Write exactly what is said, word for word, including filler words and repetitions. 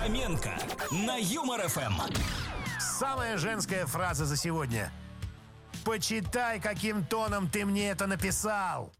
Фоменко на Юмор эф эм. Самая женская фраза за сегодня. Почитай, каким тоном ты мне это написал.